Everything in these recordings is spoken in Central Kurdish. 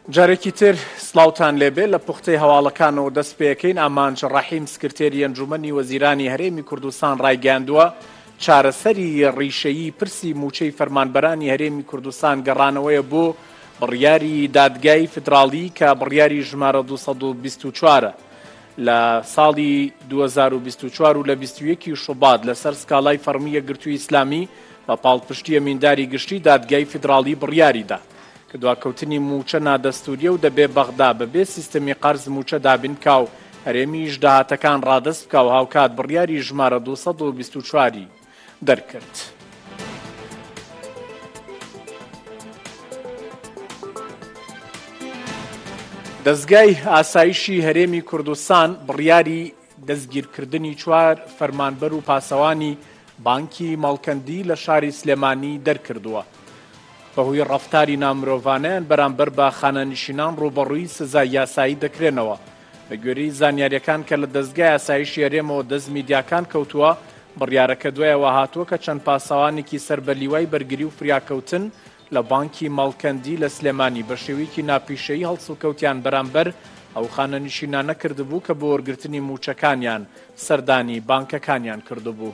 جارێکی تر سڵاوتان لێبێ لە پوختەی هەواڵەکانەوە دەست پێەکەین ئامانج ڕەحیم سکرتێری ئەنجومەنی وەزیرانی هەرێمی کوردستان ڕایگەاندووە چارەسەری ڕیشەیی پرسی موچەی فەرمانبەرانی هەرێمی کوردستان گەڕانەوەیە بۆ بڕیاری دادگای فدراڵی کە بڕیاری ژمارە 224 لە ساڵی 2024 و لە 21 شوبات لەسەر سکاڵای فەرمی یەکگرتووی ئیسلامی بە پاڵپشتی ئەمینداری گشتی دادگای فدراڵی بڕیاریدا کە دواکەوتنی موچە نادەستوریە و دەبێ بەغدا بەبێ سیستەمی قەرز موچە دابین بکا و هەرێمیش داهاتەکان ڕادەست بکا و هاوکات بڕیاری ژمارە 224 دەرکرد. دەستگای ئاسایشی هەرێمی کوردستان بڕیاری دەستگیرکردنی 4 فەرمانبەر و پاسەوانی بانکی ماڵکەندی لە شاری سلێمانی دەرکردووە. بەهۆی ڕەفتاری نامرۆڤانەیان بەرامبەر بە خانەنشینان ڕوبەڕووی سزای یاسایی دەکرێنەوە. بە گوێرەی زانیاریەکان کە لە دەستگای ئاسایشی هەرێمەوە دەست میدیاکان کەوتووە، بڕیارەکە دوایەوە هاتووە کە چەند پاسەوانێکی سەر بە لیوای بەرگری و فریاکەوتن لە بانکی ماڵکەندی لە سلێمانی بە شێوەیەکی ناپیشەیی هەڵسوکەوتیان بەرامبەر ئەو خانەنشینانە کردبوو کە بۆ وەرگرتنی موچەکانیان سەردانی بانکەکانیان کردبوو.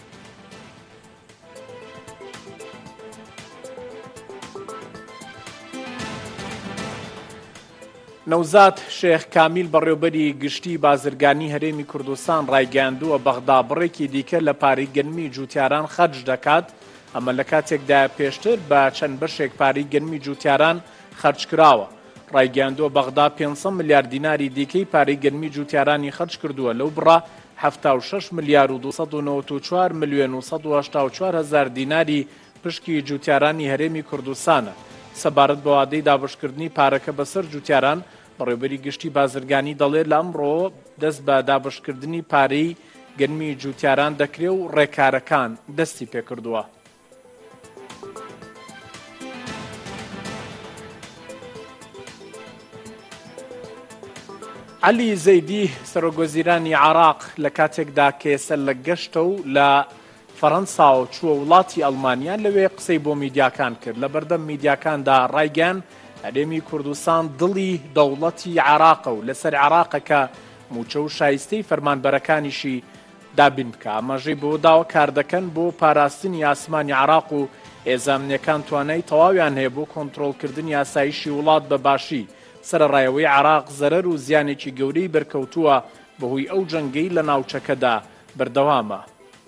نەوزاد شێخ کامیل بەڕێوەبەری گشتی بازرگانی هەرێمی کوردستان ڕایگەاندووە بەغدا بڕێکی دیکە لە پارەی گەنمی جوتیاران خەرج دەکات. ئەمە لە کاتێکدا پێشتر بە چەند بەشێک پارەی گەنمی جوتیاران خەرج کراوە. ڕایگەاندووە بەغدا 500 ملیار دیناری دیکەی پارەی گەنمی جوتیارانی خەرج کردووە، لەو بڕا 76 ملیار و 294 ملیۆن و 184 هەزار دیناری پشکی جوتیارانی هەرێمی کوردستانە. سەبارەت بە وادەی دابشکردنی پارەکە بەسەر جوتیاران، بەڕێوەبەری گشتی بازرگانی دەڵێت لە ئەمڕۆ دەست بە دابشکردنی پارەی گەنمی جوتیاران دەکرێ و ڕێکارەکان دەستی پێکردووە. عەلی زەیدی سەرۆکوەزیرانی عێراق لە کاتێکدا کێسە لە گەشتە و لە فەڕەنساوە چووە وڵاتی ئەڵمانیان لەوێ قسەی بۆ میدیاکان کرد. لە بەردەم میدیاکاندا ڕایگەیان هەرێمی کوردستان دڵی دەوڵەتی عێراقە و لەسەر عێراقەکە موچە و شایستەی فەرمانبەرەکانیشی دابین بکە. ئاماژەی بۆ داوە کار دەکەن بۆ پاراستنی ئاسمانی عێراق و ئێزامنیەکان توانای تەواویان هەیە بۆ کۆنتڕۆڵکردنی ئاسایشی وڵات بە باشی. سەرەڕایەوەی عێراق زەرەر و زیانێکی گەورەی بەرکەوتووە بەهۆی ئەو جەنگەی لە ناوچەکەدا بەردەوامە.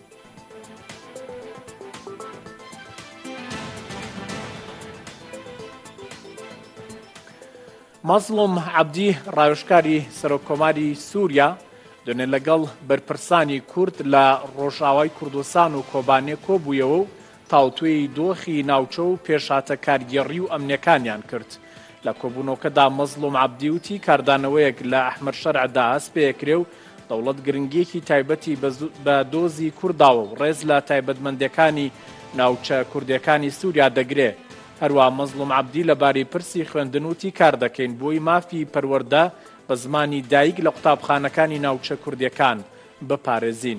مەزلوم عەبدی ڕاوێژکاری سەرۆککۆماری سووریا دوێنێ لەگەڵ بەرپرسانی کورد لە ڕۆژئاوای کوردستان و کۆبانێ کۆبوویەوە و تاوتوێی دۆخی ناوچە و پێشهاتە کارگێڕی و ئەمنیەکانیان کرد. لە کۆبوونەوەکەدا مەزلوم عەبدی وتی کاردانەوەیەک لە ئەحمەد شەرعدا هەست پێکرێ و دەوڵەت گرنگیەکی تایبەتی بە دۆزی کورداوە و ڕێز لە تایبەتمەندەکانی ناوچە کوردیەکانی سووریا دەگرێ. هەروە مەزلوم عەبدی لەبارەی پرسی خوێندن وتی کار دەکەین بۆی مافی پەروەردە بە زمانی دایک لە قوتابخانەکانی ناوچە کوردیەکان بپارێزین.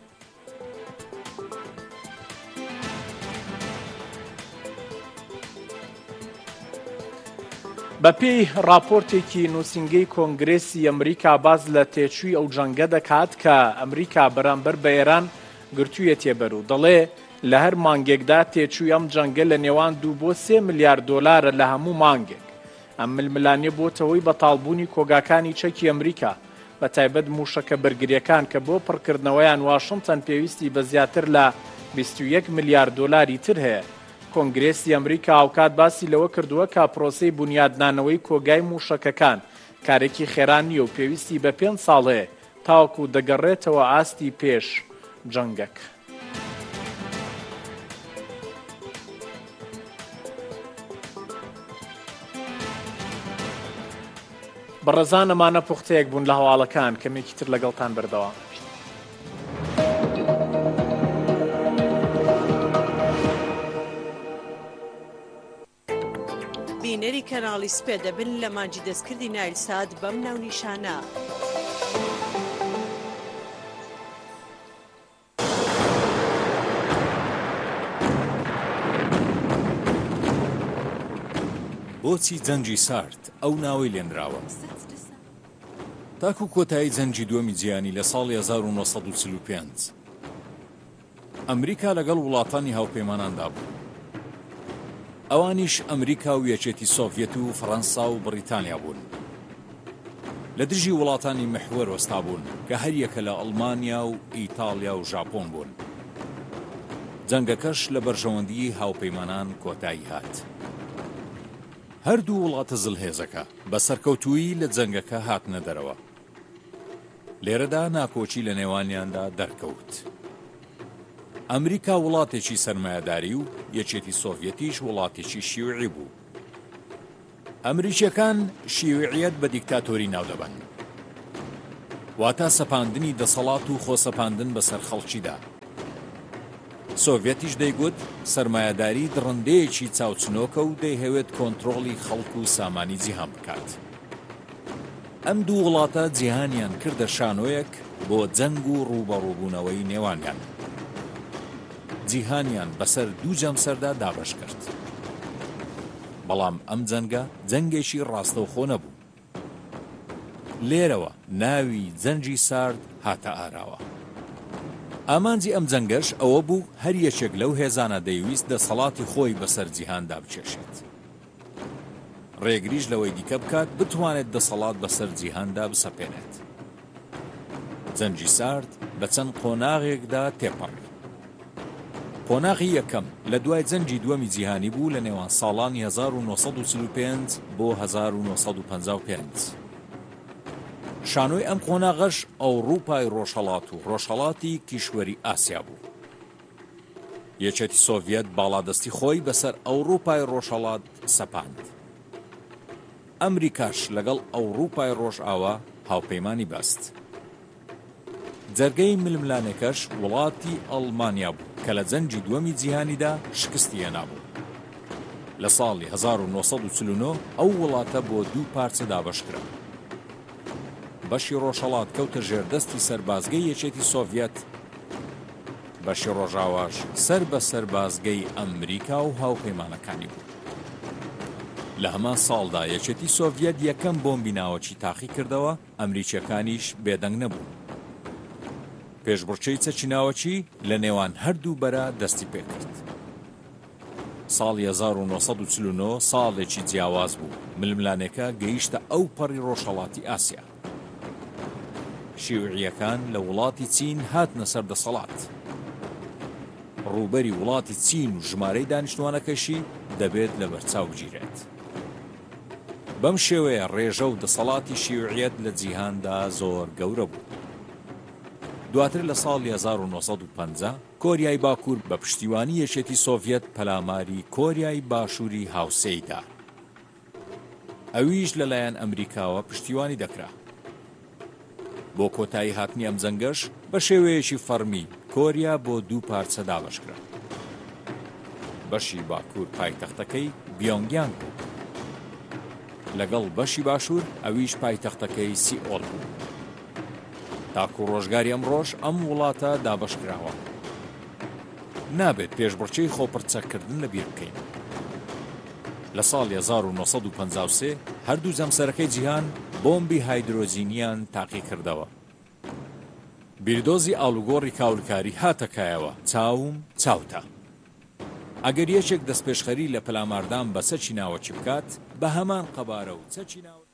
بەپێی راپۆرتێکی نووسینگەی کۆنگرێسی ئەمریکا باز لە تێچووی ئەو جەنگە دەکات کە ئەمریکا بەرامبەر بە ئێران گرتوویە تێبەر و دەڵێ لە هەر مانگێکدا تێچووی ئەم جەنگە لە نێوان 2 بۆ 3 میلیارد دۆلارە لە هەموو مانگێک. ئەم ململانێ بۆتەوەی بەتاڵبوونی کۆگاکانی چەکی ئەمریکا بە تایبەت موشەکە بەرگریەکان کە بۆ پڕکردنەوەیان واشنگتن پێویستی بە زیاتر لە 21 میلیارد دۆلاری تر هەیە. کۆنگرێسی ئەمریکا ئاوکات باسی لەوە کردووە کە پرۆسەی بونیادنانەوەی کۆگای موشەکەکان کارێکی خێران نییە و پێویستی بە 5 ساڵ هەیە تاوەکو دەگەڕێتەوە ئاستی پێش جەنگەک. بەڕێزان ئەمانە پوختەیەک بوون لە هەواڵەکان کەمێکی تر لەگەڵتان بەردەوام. بینەری کەناڵی سپێ دەبن لە مانجی دەستکردی نایلسات بەم ناونیشانە. بۆچی جەنگی سارد ئەو ناوەی لێنراوە. تاکو کۆتایی جەنگی دووەمی جیهانی لە ساڵی 1945 ئەمریکا لەگەڵ وڵاتانی هاوپەیماناندا بوو. ئەوانیش ئەمریکا و یەکێتی سۆڤیەت و فەڕەنسا و بریتانیا بوون. لە دژی وڵاتانی محور وەستا بوون کە هەر یەکە لە ئەڵمانیا و ئیتالیا و ژاپۆن بوون. جەنگەکەش لە بەرژەوەندی هاوپەیمانان کۆتایی هات. هەردوو وڵاتە زڵهێزەکە بە سەرکەوتووی لە جەنگەکە هاتنە دەرەوە. لێرەدا ناکۆچی لە نێوانیاندا دەرکەوت. ئەمریکا وڵاتێکی سەرمایەداری و یەکێتی سۆڤیەتیش وڵاتێکی شیوعی بوو. ئەمریکیەکان شیوعیەت بە دیکتاتۆری ناودەبەن، واتە سەپاندنی دەسەڵات و خۆسەپاندن بەسەر خەڵکیدا. سۆڤیەتیش دەیگوت سەرمایەداری دڕندەیەکی چاوچنۆکە و دەیهەوێت کۆنتڕۆڵی خەڵک و سامانی جیهان بکات. ئەم دوو وڵاتە جیهانیان کردە شانۆیەک بۆ جەنگ و ڕووبەڕووبوونەوەی نێوانیان. جیهانیان بەسەر دوو جەمسەردا دابەش کرد. بەڵام ئەم جەنگە جەنگێکی ڕاستەوخۆ نەبوو. لێرەوە ناوی جەنگی سارد هاتە ئاراوە. ئامانجی ئەم جەنگەش ئەوە بوو هەر یەکێک لەو هێزانە دەیویست دەسەڵاتی خۆی بەسەر جیهاندا بچێشێت. ڕێگریش لەوەی دیکە بکات بتوانێت دەسەڵات بەسەر جیهاندا بسەپێنێت. جەنگی سارد بە چەند قۆناغێکدا تێپەڕی. قۆناغی یەکەم لە دوای جەنگی دووەمی جیهانی بوو لە نێوان ساڵانی 1945 بۆ 1955. شانۆی ئەم قۆناغەش ئەوروپای ڕۆژهەڵات و ڕۆژهەڵاتی کیشوەری ئاسیا بوو. یەکێتی سۆڤیەت باڵادەستی خۆی بەسەر ئەوروپای ڕۆژهەڵات سەپاند. ئەمریکاش لەگەڵ ئەوروپای ڕۆژئاوا هاوپەیمانی بەست. جەرگەی ململانێکەش وڵاتی ئەڵمانیا بوو کە لە جەنگی دووەمی جیهانیدا شکستی هێنابوو. لە ساڵی 1949 ئەو وڵاتە بۆ دوو پارچە دابەشکرا. بەشی ڕۆژهەڵات کەوتە ژێردەستی سەربازگەی یەکێتی سۆڤیەت، بەشی ڕۆژاواش سەر بە سەربازگەی ئەمریکا و هاوپەیمانەکانی بوو. لە هەمان ساڵدا یەکێتی سۆڤیەت یەکەم بۆمبی ناوەکی تاقی کردەوە، ئەمریکیەکانیش بێدەنگ نەبوون. پێشبڕکێی چەکی ناوەکی لە نێوان هەردوو بەرە دەستی پێکرد. ساڵی 1949 ساڵێکی جیاواز بوو. ململانێکە گەیشتە ئەو پەڕی ڕۆژهەڵاتی ئاسیا. شیوعیەکان لە وڵاتی چین هاتنە سەر دەسەڵات. ڕووبەری وڵاتی چین و ژمارەی دانیشتوانەکەشی دەبێت لە بەرچاو بگیرێت. بەم شێوەیە ڕێژە و دەسەڵاتی شیوعیەت لە جیهاندا زۆر گەورە بوو. دواتر لە ساڵی 1950 کۆریای باکوور بە پشتیوانی یەکێتی سۆڤیەت پەلاماری کۆریای باشووری هاوسەیدا. ئەویش لەلایەن ئەمریکاوە پشتیوانی دەکرا. بۆ کۆتایی هاتنی ئەم جەنگەش بە شێوەیەکی فەرمی کۆریا بۆ دوو پارچە دابەشکرا. بەشی باکوور پایتەختەکەی بیۆنگیانگ بوو. لەگەڵ بەشی باشوور ئەویش پایتەختەکەی سیئۆڵ بوو. تاکو ڕۆژگاری ئەمڕۆژ ئەم وڵاتە دابەشکراوە. نابێت پێشبڕکێی خۆپڕچەکردن لەبیر بکەین. لە ساڵی 1953 هەردوو جەمسەرەکەی جیهان بۆمبی هایدرۆجینیان تاقی کردەوە. بیردۆزی ئاڵوگۆڕی کاولکاری هاتەکایەوە چاوم چاوتە. ئەگەر یەکێک دەستپێشخەری لە پەلاماردان بە چەکی ناوەکی بکات بە هەمان قەبارە و چەکی ناوە